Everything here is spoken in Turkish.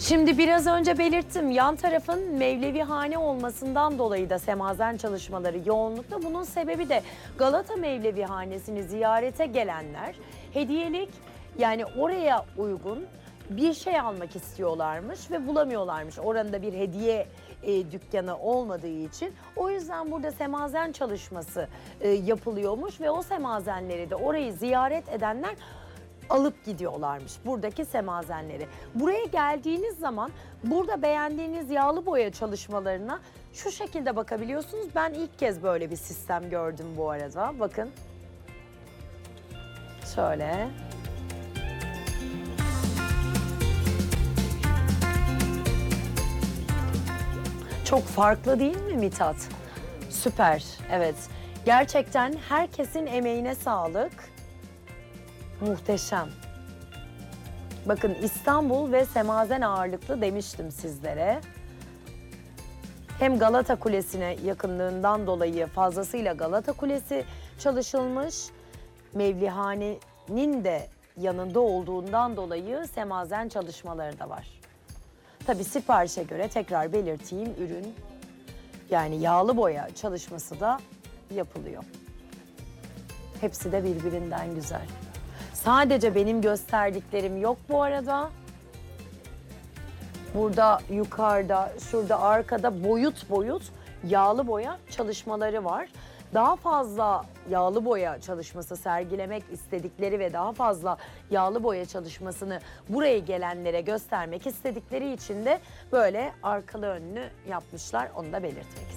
Şimdi biraz önce belirttim, yan tarafın Mevlevihane olmasından dolayı da semazen çalışmaları yoğunlukta. Bunun sebebi de Galata Mevlevihanesi'ni ziyarete gelenler hediyelik, yani oraya uygun bir şey almak istiyorlarmış ve bulamıyorlarmış. Oranın bir hediye dükkanı olmadığı için. O yüzden burada semazen çalışması yapılıyormuş ve o semazenleri de orayı ziyaret edenler alıp gidiyorlarmış buradaki semazenleri. Buraya geldiğiniz zaman burada beğendiğiniz yağlı boya çalışmalarına şu şekilde bakabiliyorsunuz. Ben ilk kez böyle bir sistem gördüm bu arada. Bakın. Şöyle. Çok farklı değil mi Mithat? Süper, evet. Gerçekten herkesin emeğine sağlık. Muhteşem. Bakın İstanbul ve semazen ağırlıklı demiştim sizlere. Hem Galata Kulesi'ne yakınlığından dolayı fazlasıyla Galata Kulesi çalışılmış. Mevlihane'nin de yanında olduğundan dolayı semazen çalışmaları da var. Tabii siparişe göre tekrar belirteyim, ürün yani yağlı boya çalışması da yapılıyor. Hepsi de birbirinden güzel. Sadece benim gösterdiklerim yok bu arada. Burada yukarıda, şurada arkada boyut boyut yağlı boya çalışmaları var. Daha fazla yağlı boya çalışması sergilemek istedikleri ve daha fazla yağlı boya çalışmasını buraya gelenlere göstermek istedikleri için de böyle arkalı önlü yapmışlar. Onu da belirtmek istedim.